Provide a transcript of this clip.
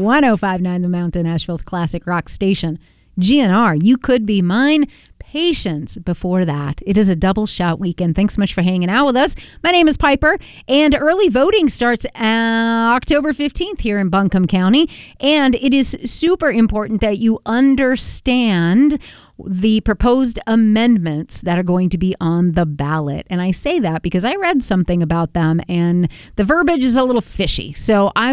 1059 The Mountain, Asheville's classic rock station. GNR, You Could Be Mine. Patience before that. It is a double shout weekend. Thanks so much for hanging out with us. My name is Piper, and early voting starts October 15th here in Buncombe County. And it is super important that you understand the proposed amendments that are going to be on the ballot. And I say that because I read something about them and the verbiage is a little fishy. So I